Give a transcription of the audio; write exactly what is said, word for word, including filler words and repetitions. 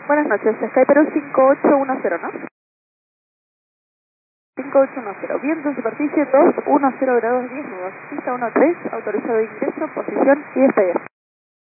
Buenas noches, Sky Perú cinco ocho uno cero, ¿no? cinco ocho uno cero, viento en superficie dos uno cero grados diez nudos, pista uno tres, autorizado de ingreso, posición y despega.